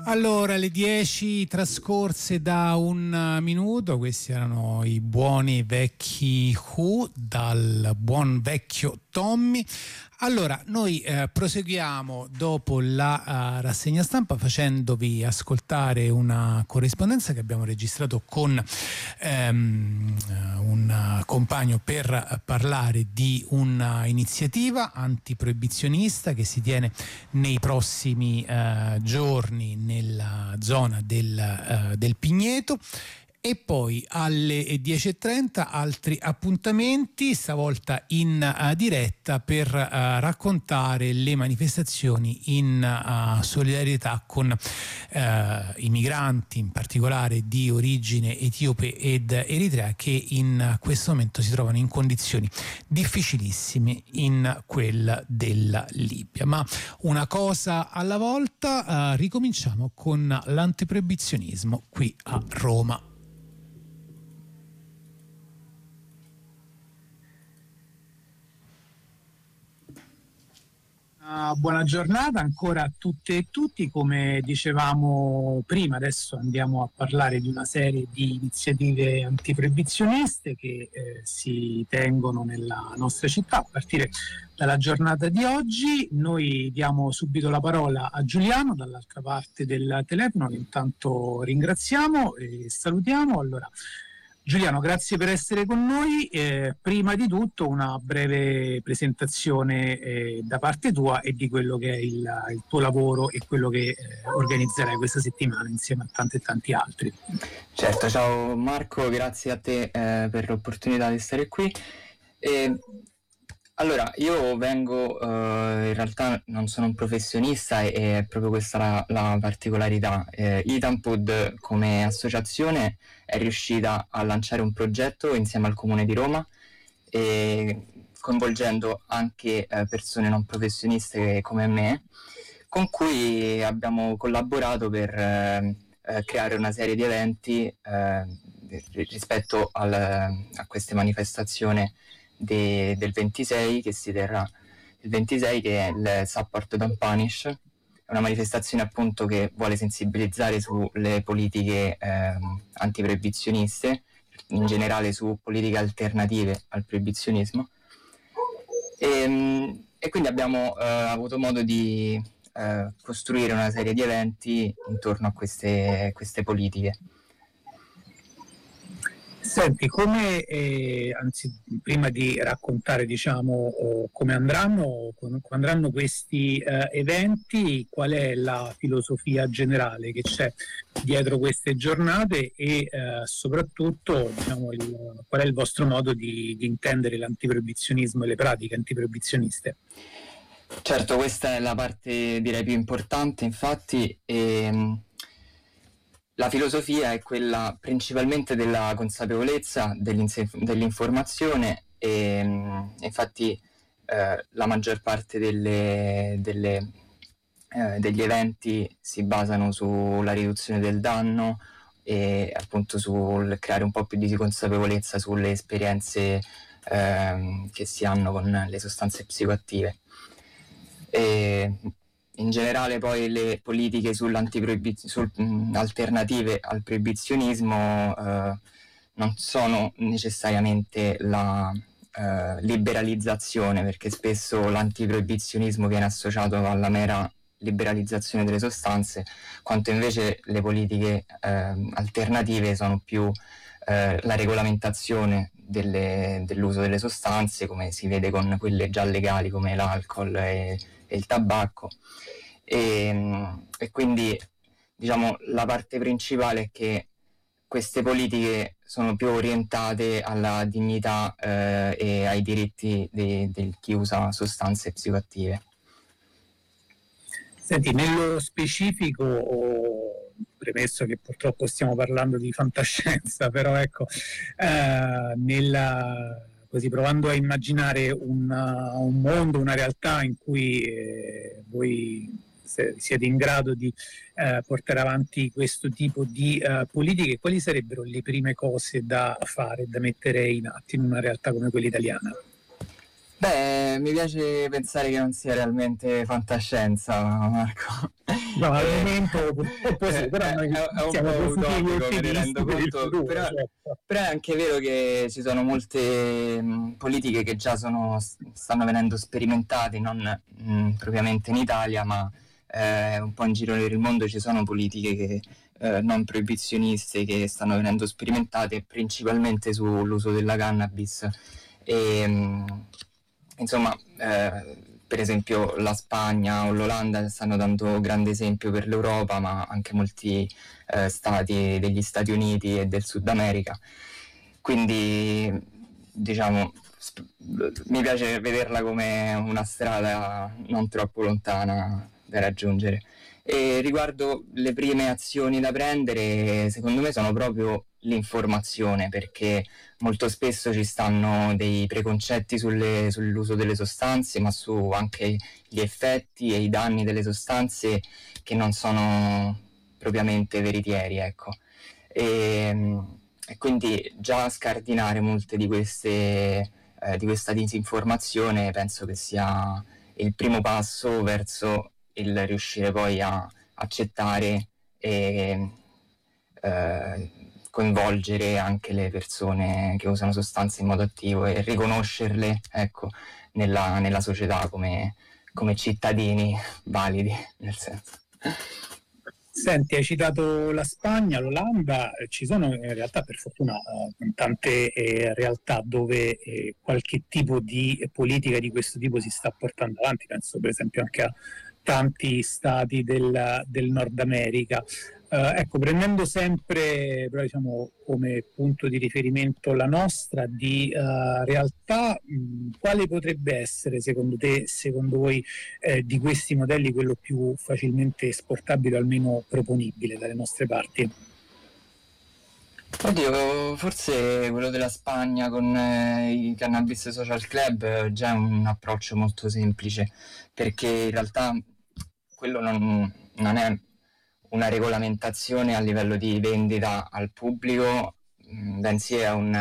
Allora, le 10 trascorse da un minuto, questi erano i buoni vecchi Who dal buon vecchio Tommy. Allora, noi proseguiamo dopo la rassegna stampa facendovi ascoltare una corrispondenza che abbiamo registrato con un compagno per parlare di un'iniziativa antiproibizionista che si tiene nei prossimi giorni nella zona del Pigneto. E poi alle 10:30 altri appuntamenti, stavolta in diretta per raccontare le manifestazioni in solidarietà con i migranti, in particolare di origine etiope ed eritrea, che in questo momento si trovano in condizioni difficilissime in quella della Libia. Ma una cosa alla volta, ricominciamo con l'antiproibizionismo qui a Roma. Buona giornata ancora a tutte e tutti. Come dicevamo prima, adesso andiamo a parlare di una serie di iniziative antiproibizioniste che si tengono nella nostra città a partire dalla giornata di oggi. Noi diamo subito la parola a Giuliano dall'altra parte del telefono, che intanto ringraziamo e salutiamo. Allora, Giuliano, grazie per essere con noi. Prima di tutto una breve presentazione da parte tua e di quello che è il tuo lavoro e quello che organizzerai questa settimana insieme a tanti e tanti altri. Certo, ciao Marco, grazie a te per l'opportunità di stare qui. Allora, io vengo, in realtà non sono un professionista e è proprio questa la particolarità. Itampud come associazione è riuscita a lanciare un progetto insieme al Comune di Roma, coinvolgendo anche persone non professioniste come me, con cui abbiamo collaborato per creare una serie di eventi rispetto a queste manifestazioni del 26 che si terrà il 26, che è il Support Don't Punish. È una manifestazione appunto che vuole sensibilizzare sulle politiche antiproibizioniste, in generale su politiche alternative al proibizionismo, e quindi abbiamo avuto modo di costruire una serie di eventi intorno a queste politiche. Senti, anzi, prima di raccontare come andranno questi eventi, qual è la filosofia generale che c'è dietro queste giornate e soprattutto qual è il vostro modo di intendere l'antiproibizionismo e le pratiche antiproibizioniste? Certo, questa è la parte direi più importante, infatti. La filosofia è quella principalmente della consapevolezza, dell'informazione, e infatti la maggior parte degli eventi si basano sulla riduzione del danno e appunto sul creare un po' più di consapevolezza sulle esperienze che si hanno con le sostanze psicoattive. In generale poi le politiche alternative al proibizionismo non sono necessariamente la liberalizzazione, perché spesso l'antiproibizionismo viene associato alla mera liberalizzazione delle sostanze, quanto invece le politiche alternative sono più la regolamentazione dell'uso delle sostanze, come si vede con quelle già legali come l'alcol e il tabacco, e quindi diciamo la parte principale è che queste politiche sono più orientate alla dignità e ai diritti di chi usa sostanze psicoattive. Senti, nello specifico, premesso che purtroppo stiamo parlando di fantascienza, però ecco, così provando a immaginare un mondo, una realtà in cui voi siete in grado di portare avanti questo tipo di politiche, quali sarebbero le prime cose da fare, da mettere in atto in una realtà come quella italiana? Beh, mi piace pensare che non sia realmente fantascienza, Marco. No, al momento purtroppo sì, però noi È un siamo po' positivi e utopico, me ne ottimisti rendo per il conto, futuro, però, certo. però è anche vero che ci sono molte politiche che già stanno venendo sperimentate, non propriamente in Italia, ma un po' in giro per il mondo ci sono politiche che, non proibizioniste che stanno venendo sperimentate principalmente sull'uso della cannabis. E, insomma, per esempio la Spagna o l'Olanda stanno dando grande esempio per l'Europa, ma anche molti stati degli Stati Uniti e del Sud America. Quindi, diciamo, mi piace vederla come una strada non troppo lontana da raggiungere. E riguardo le prime azioni da prendere, secondo me sono proprio l'informazione, perché molto spesso ci stanno dei preconcetti sull'uso delle sostanze, ma su anche gli effetti e i danni delle sostanze che non sono propriamente veritieri, ecco. E quindi già scardinare molte di questa disinformazione penso che sia il primo passo verso il riuscire poi a accettare e coinvolgere anche le persone che usano sostanze in modo attivo e riconoscerle, ecco, nella società come cittadini validi, nel senso. Senti, hai citato la Spagna, l'Olanda, ci sono in realtà per fortuna tante realtà dove qualche tipo di politica di questo tipo si sta portando avanti, penso per esempio anche a tanti stati del Nord America. Ecco, prendendo sempre però, diciamo, come punto di riferimento la nostra di realtà, quale potrebbe essere secondo te, secondo voi, di questi modelli quello più facilmente esportabile o almeno proponibile dalle nostre parti? Oddio, forse quello della Spagna con i Cannabis Social Club già è un approccio molto semplice, perché in realtà quello non è una regolamentazione a livello di vendita al pubblico, bensì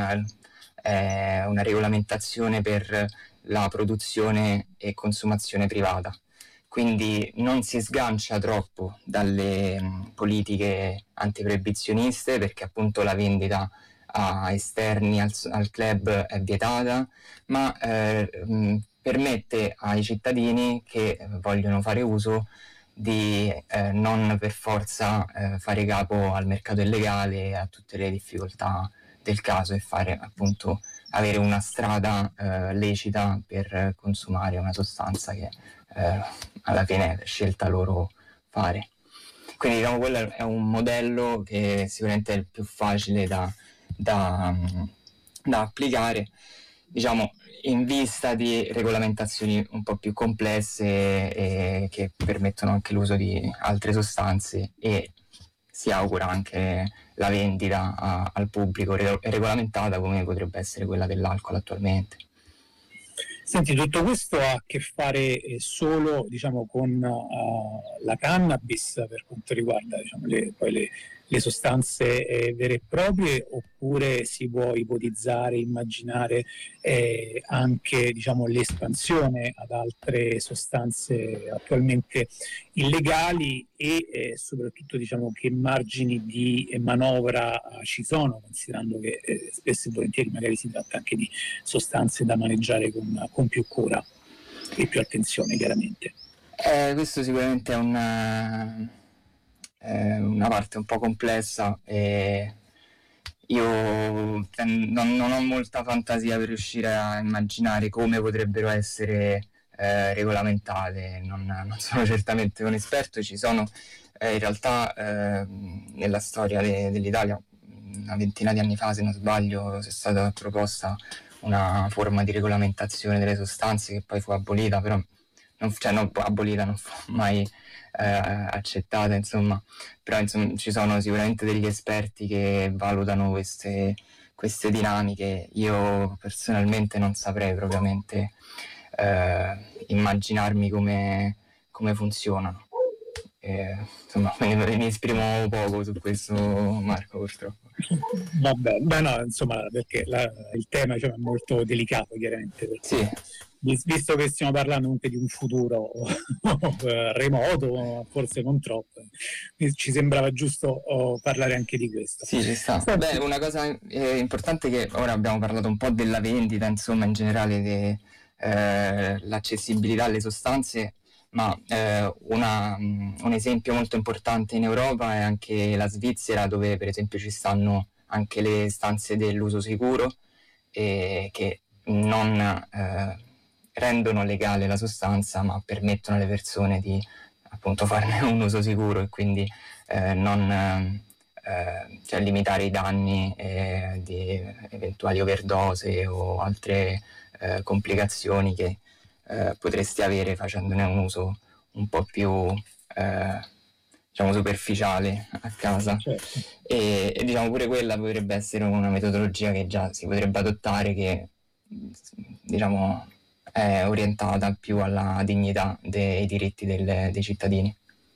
è una regolamentazione per la produzione e consumazione privata. Quindi non si sgancia troppo dalle politiche antiproibizioniste, perché appunto la vendita a esterni al club è vietata, ma permette ai cittadini che vogliono fare uso di non per forza fare capo al mercato illegale e a tutte le difficoltà del caso, e fare appunto avere una strada lecita per consumare una sostanza che alla fine è scelta loro fare. Quindi diciamo quello è un modello che sicuramente è il più facile da applicare, diciamo, in vista di regolamentazioni un po' più complesse e che permettono anche l'uso di altre sostanze, e si augura anche la vendita al pubblico regolamentata come potrebbe essere quella dell'alcol attualmente. Senti, tutto questo ha a che fare solo, diciamo, con la cannabis per quanto riguarda, diciamo, le sostanze vere e proprie, oppure si può ipotizzare, immaginare anche, diciamo, l'espansione ad altre sostanze attualmente illegali e soprattutto, diciamo, che margini di manovra ci sono, considerando che spesso e volentieri magari si tratta anche di sostanze da maneggiare con più cura e più attenzione, chiaramente. Questo sicuramente è una parte un po' complessa, e io non ho molta fantasia per riuscire a immaginare come potrebbero essere regolamentate. Non sono certamente un esperto. Ci sono in realtà nella storia dell'Italia, una ventina di anni fa, se non sbaglio, è stata proposta una forma di regolamentazione delle sostanze che poi fu abolita, però non fu mai accettata, insomma. Però insomma, ci sono sicuramente degli esperti che valutano queste dinamiche. Io personalmente non saprei propriamente immaginarmi come funzionano. Insomma, mi esprimo poco su questo, Marco, purtroppo. Vabbè, beh no, insomma, perché il tema, diciamo, è molto delicato, chiaramente, per cui Sì. Visto che stiamo parlando anche di un futuro remoto, forse non troppo, ci sembrava giusto parlare anche di questo. Sì, ci sta. Beh, una cosa importante è che ora abbiamo parlato un po' della vendita, insomma, in generale l'accessibilità alle sostanze, ma un esempio molto importante in Europa è anche la Svizzera, dove per esempio ci stanno anche le stanze dell'uso sicuro che non rendono legale la sostanza, ma permettono alle persone di appunto farne un uso sicuro e quindi non cioè limitare i danni di eventuali overdose o altre complicazioni che potresti avere facendone un uso un po' più diciamo superficiale a casa. Certo. E diciamo pure quella potrebbe essere una metodologia che già si potrebbe adottare, che diciamo è orientata più alla dignità dei diritti dei cittadini.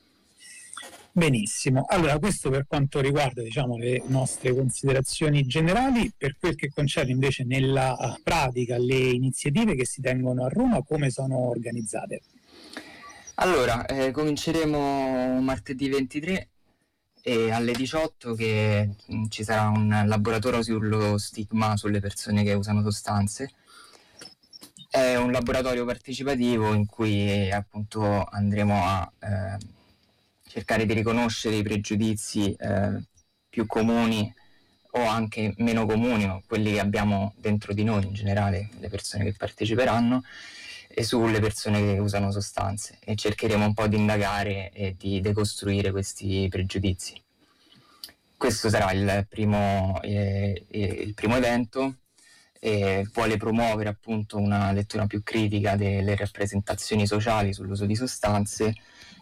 Benissimo, allora questo per quanto riguarda diciamo, le nostre considerazioni generali. Per quel che concerne invece nella pratica le iniziative che si tengono a Roma, come sono organizzate? Allora, cominceremo martedì 23 e alle 18 che ci sarà un laboratorio sullo stigma sulle persone che usano sostanze. È un laboratorio partecipativo in cui appunto andremo a cercare di riconoscere i pregiudizi più comuni o anche meno comuni, o quelli che abbiamo dentro di noi in generale, le persone che parteciperanno, e sulle persone che usano sostanze, e cercheremo un po' di indagare e di decostruire questi pregiudizi. Questo sarà il primo evento. Vuole promuovere appunto una lettura più critica delle rappresentazioni sociali sull'uso di sostanze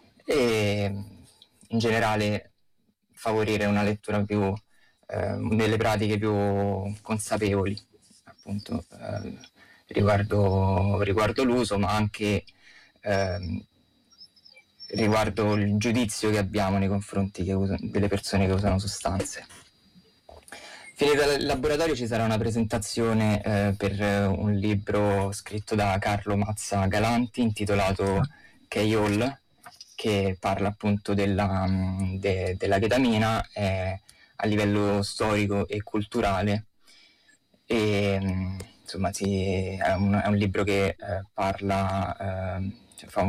e in generale favorire una lettura più delle pratiche più consapevoli appunto riguardo l'uso, ma anche riguardo il giudizio che abbiamo nei confronti delle persone che usano sostanze. Finito il laboratorio ci sarà una presentazione per un libro scritto da Carlo Mazza Galanti intitolato K-All, che parla appunto della chetamina a livello storico e culturale. E insomma è un libro che parla, cioè fa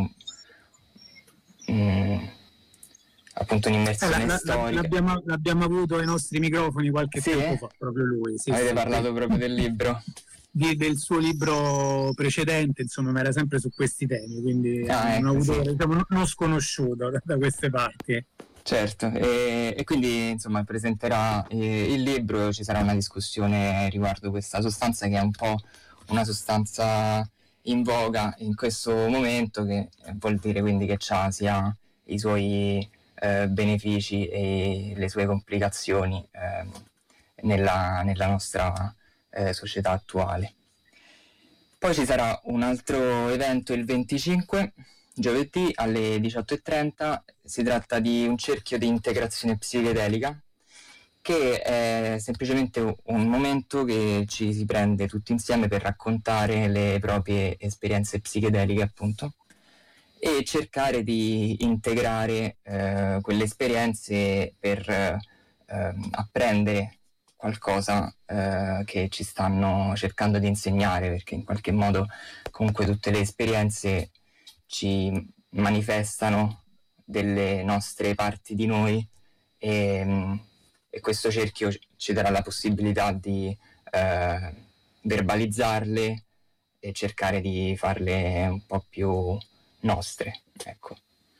appunto un'immersione storica. L'abbiamo avuto ai nostri microfoni qualche tempo fa, proprio lui. Sì, avete parlato proprio del libro? Del suo libro precedente, insomma, ma era sempre su questi temi, quindi è un ecco, autore sì, diciamo, non sconosciuto da queste parti. Certo, e quindi insomma presenterà il libro, ci sarà una discussione riguardo questa sostanza, che è un po' una sostanza in voga in questo momento, che vuol dire quindi che ha sia i suoi benefici e le sue complicazioni nella nostra società attuale. Poi ci sarà un altro evento il 25, giovedì alle 18:30. Si tratta di un cerchio di integrazione psichedelica, che è semplicemente un momento che ci si prende tutti insieme per raccontare le proprie esperienze psichedeliche, appunto, e cercare di integrare quelle esperienze per apprendere qualcosa che ci stanno cercando di insegnare, perché in qualche modo comunque tutte le esperienze ci manifestano delle nostre parti di noi, e questo cerchio ci darà la possibilità di verbalizzarle e cercare di farle un po' più nostre, ecco.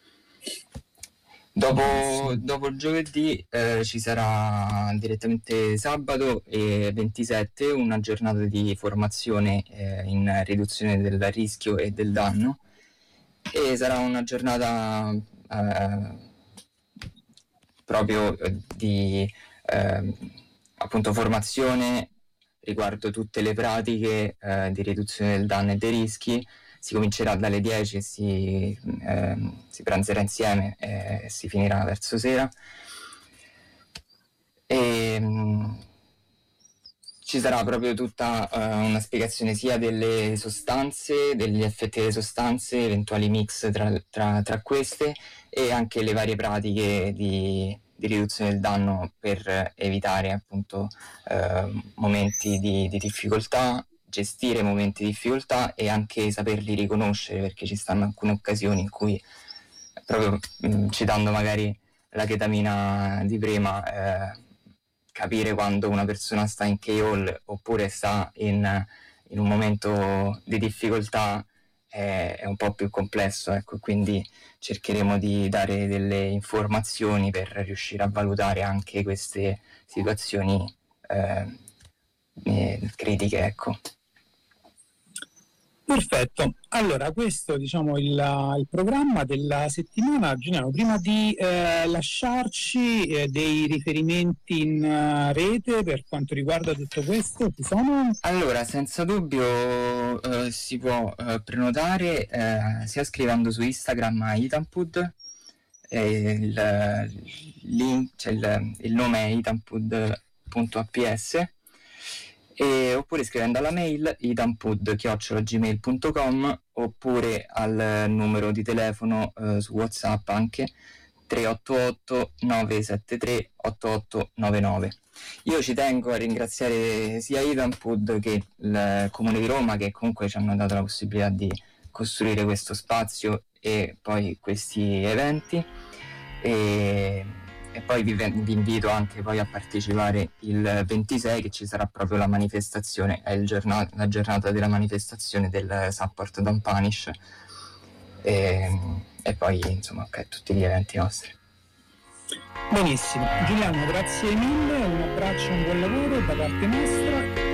Dopo il giovedì ci sarà direttamente sabato e 27 una giornata di formazione in riduzione del rischio e del danno, e sarà una giornata proprio di appunto formazione riguardo tutte le pratiche di riduzione del danno e dei rischi. Si comincerà dalle 10 e si pranzerà insieme e si finirà verso sera. ci sarà proprio tutta una spiegazione sia delle sostanze, degli effetti delle sostanze, eventuali mix tra queste, e anche le varie pratiche di riduzione del danno per evitare appunto momenti di difficoltà, gestire momenti di difficoltà e anche saperli riconoscere, perché ci stanno alcune occasioni in cui, proprio citando magari la chetamina di prima, capire quando una persona sta in KO oppure sta in un momento di difficoltà è un po' più complesso, ecco, quindi cercheremo di dare delle informazioni per riuscire a valutare anche queste situazioni critiche, ecco. Perfetto, allora questo diciamo il programma della settimana. Giuliano, prima di lasciarci dei riferimenti in rete per quanto riguarda tutto questo, ci sono? Allora, senza dubbio si può prenotare sia scrivendo su Instagram a Itampud, il link, cioè il nome è itampud.aps, oppure scrivendo alla mail itampud@gmail.com, oppure al numero di telefono su WhatsApp anche 388 973 8899. Io ci tengo a ringraziare sia Itampud che il Comune di Roma, che comunque ci hanno dato la possibilità di costruire questo spazio e poi questi eventi, e poi vi invito anche poi a partecipare il 26, che ci sarà proprio la manifestazione, è la giornata della manifestazione del Support Don't Punish, e poi insomma tutti gli eventi nostri. Benissimo, Giuliano, grazie mille, un abbraccio, un buon lavoro da parte nostra.